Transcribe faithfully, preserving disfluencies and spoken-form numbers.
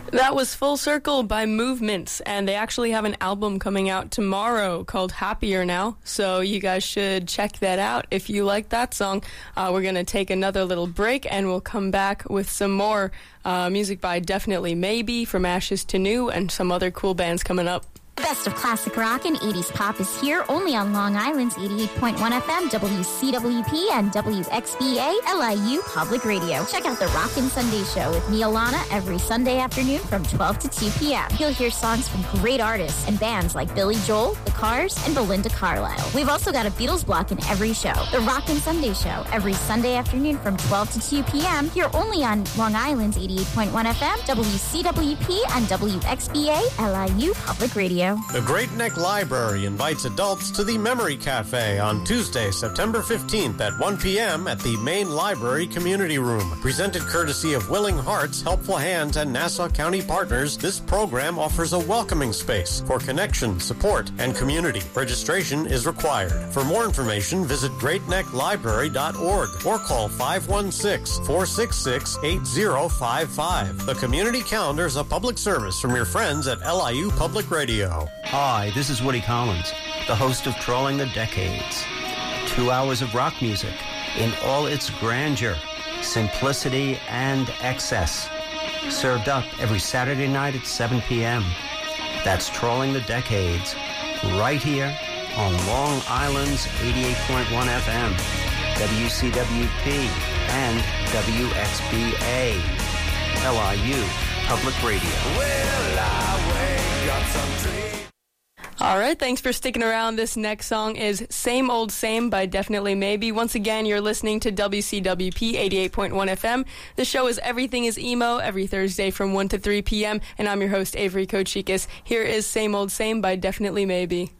That was Full Circle by Movements, and they actually have an album coming out tomorrow called Happier Now, so you guys should check that out if you like that song. Uh, we're going to take another little break, and we'll come back with some more uh, music by Definitely Maybe, From Ashes to New, and some other cool bands coming up. Best of classic rock and eighties pop is here only on Long Island's eighty-eight point one F M, W C W P, and W X B A L I U Public Radio. Check out the Rockin' Sunday Show with Neil Lana every Sunday afternoon from twelve to two p.m. You'll hear songs from great artists and bands like Billy Joel, The Cars, and Belinda Carlisle. We've also got a Beatles block in every show. The Rockin' Sunday Show every Sunday afternoon from twelve to two p.m. here only on Long Island's eighty-eight point one F M, W C W P, and W X B A L I U Public Radio. The Great Neck Library invites adults to the Memory Cafe on Tuesday, September fifteenth at one p.m. at the Main Library Community Room. Presented courtesy of Willing Hearts, Helpful Hands, and Nassau County Partners, this program offers a welcoming space for connection, support, and community. Registration is required. For more information, visit great neck library dot org or call five one six, four six six, eight zero five five. The Community Calendar is a public service from your friends at L I U Public Radio. Hi, this is Woody Collins, the host of Trolling the Decades. Two hours of rock music in all its grandeur, simplicity, and excess. Served up every Saturday night at seven p.m. That's Trolling the Decades, right here on Long Island's eighty-eight point one F M, W C W P, and W X B A, L I U Public Radio. Well, I wake up some dreams. All right, thanks for sticking around. This next song is Same Old Same by Definitely Maybe. Once again, you're listening to W C W P eighty-eight point one F M. The show is Everything is Emo every Thursday from one to three p.m., and I'm your host, Avery Kochikis. Here is Same Old Same by Definitely Maybe.